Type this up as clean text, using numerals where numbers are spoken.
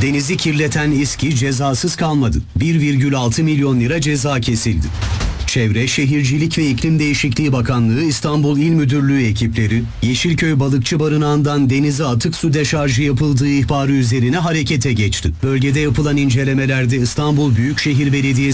Denizi kirleten İSKİ cezasız kalmadı. 1,6 milyon lira ceza kesildi. Çevre, Şehircilik ve İklim Değişikliği Bakanlığı İstanbul İl Müdürlüğü ekipleri, Yeşilköy Balıkçı Barınağı'ndan denize atık su deşarjı yapıldığı ihbarı üzerine harekete geçti. Bölgede yapılan incelemelerde İstanbul Büyükşehir Belediyesi